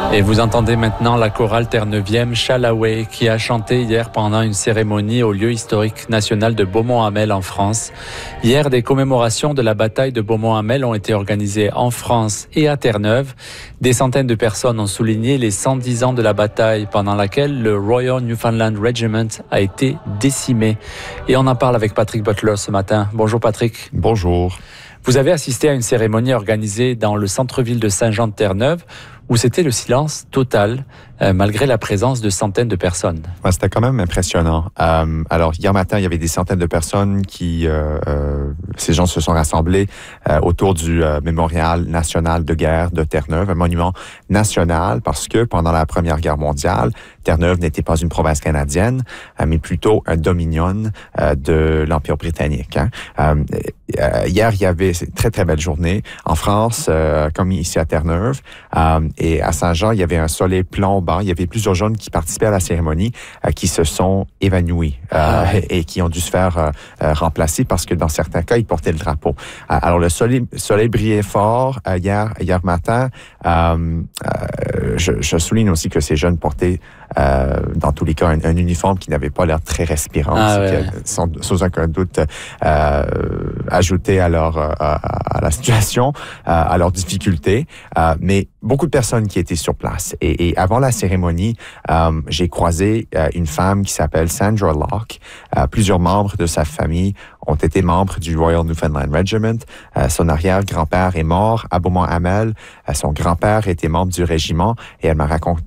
Et vous entendez maintenant la chorale Terre-Neuvième Chalaway qui a chanté hier pendant une cérémonie au lieu historique national de Beaumont-Hamel en France. Hier, des commémorations de la bataille de Beaumont-Hamel ont été organisées en France et à Terre-Neuve. Des centaines de personnes ont souligné les 110 ans de la bataille pendant laquelle le Royal Newfoundland Regiment a été décimé. Et on en parle avec Patrick Butler ce matin. Bonjour Patrick. Bonjour. Vous avez assisté à une cérémonie organisée dans le centre-ville de Saint-Jean-de-Terre-Neuve où c'était le silence total malgré la présence de centaines de personnes. Ouais, c'était quand même impressionnant. Alors, hier matin, il y avait des centaines de personnes ces gens se sont rassemblés autour du mémorial national de guerre de Terre-Neuve, un monument national parce que pendant la Première Guerre mondiale, Terre-Neuve n'était pas une province canadienne, mais plutôt un dominion de l'Empire britannique. Hier, il y avait une très, très belle journée en France, comme ici à Terre-Neuve. Et à Saint-Jean, il y avait un soleil plombant. Il y avait plusieurs jeunes qui participaient à la cérémonie qui se sont évanouis et qui ont dû se faire remplacer parce que dans certains cas, ils portaient le drapeau. Alors, le soleil brillait fort hier matin. Je souligne aussi que ces jeunes portaient dans tous les cas un uniforme qui n'avait pas l'air très respirant, sans aucun doute ajouté à la situation, à leurs difficultés, mais beaucoup de personnes qui étaient sur place. Et avant la cérémonie, j'ai croisé une femme qui s'appelle Sandra Locke. Plusieurs membres de sa famille ont été membres du Royal Newfoundland Regiment. Son arrière-grand-père est mort à Beaumont-Hamel. Son grand-père était membre du régiment et elle m'a raconté